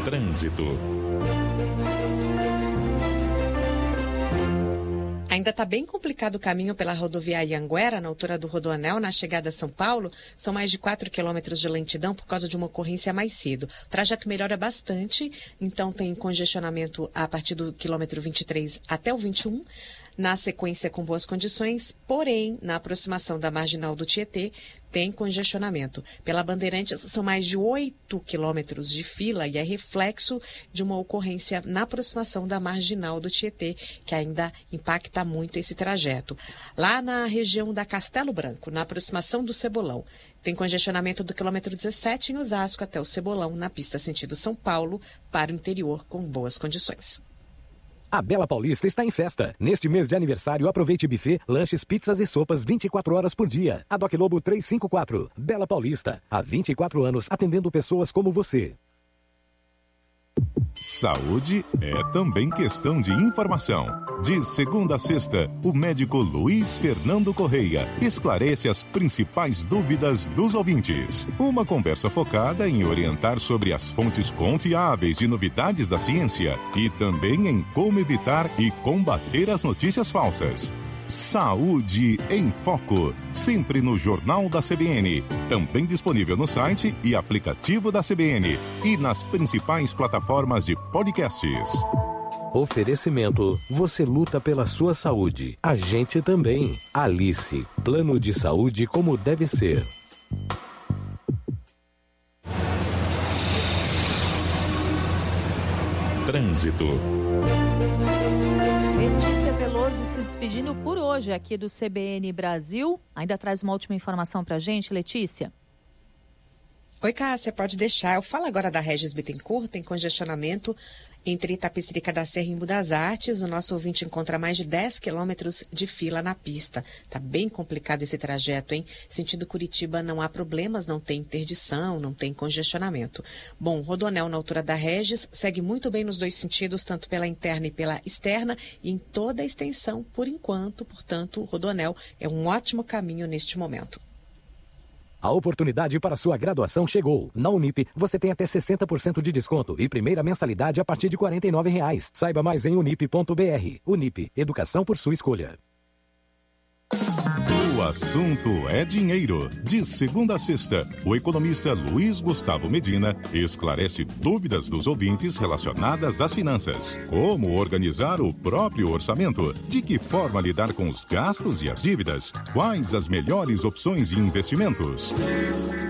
Trânsito. Ainda está bem complicado o caminho pela rodoviária Anguera, na altura do Rodoanel, na chegada a São Paulo. São mais de 4 quilômetros de lentidão por causa de uma ocorrência mais cedo. O trajeto melhora bastante, então tem congestionamento a partir do quilômetro 23 até o 21. Na sequência, com boas condições, porém, na aproximação da Marginal do Tietê, tem congestionamento. Pela Bandeirantes, são mais de 8 quilômetros de fila e é reflexo de uma ocorrência na aproximação da Marginal do Tietê, que ainda impacta muito esse trajeto. Lá na região da Castelo Branco, na aproximação do Cebolão, tem congestionamento do quilômetro 17 em Osasco até o Cebolão, na pista sentido São Paulo, para o interior com boas condições. A Bela Paulista está em festa. Neste mês de aniversário, aproveite buffet, lanches, pizzas e sopas 24 horas por dia. A Doc Lobo 354. Bela Paulista. Há 24 anos atendendo pessoas como você. Saúde é também questão de informação. De segunda a sexta, o médico Luiz Fernando Correia esclarece as principais dúvidas dos ouvintes. Uma conversa focada em orientar sobre as fontes confiáveis de novidades da ciência e também em como evitar e combater as notícias falsas. Saúde em Foco, sempre no Jornal da CBN, também disponível no site e aplicativo da CBN e nas principais plataformas de podcasts. Oferecimento, você luta pela sua saúde, a gente também. Alice, plano de saúde como deve ser. Trânsito. Letícia Veloso se despedindo por hoje aqui do CBN Brasil. Ainda traz uma última informação pra gente, Letícia? Oi, Cássia, pode deixar. Eu falo agora da Regis Bittencourt, tem congestionamento entre Itapecerica da Serra e Embu das Artes. O nosso ouvinte encontra mais de 10 quilômetros de fila na pista. Tá bem complicado esse trajeto, hein? Sentido Curitiba não há problemas, não tem interdição, não tem congestionamento. Bom, Rodoanel na altura da Regis segue muito bem nos dois sentidos, tanto pela interna e pela externa, e em toda a extensão, por enquanto. Portanto, o Rodoanel é um ótimo caminho neste momento. A oportunidade para sua graduação chegou. Na Unip, você tem até 60% de desconto e primeira mensalidade a partir de R$ 49,00. Saiba mais em unip.br. Unip, educação por sua escolha. O assunto é dinheiro. De segunda a sexta, o economista Luiz Gustavo Medina esclarece dúvidas dos ouvintes relacionadas às finanças. Como organizar o próprio orçamento? De que forma lidar com os gastos e as dívidas? Quais as melhores opções de investimentos?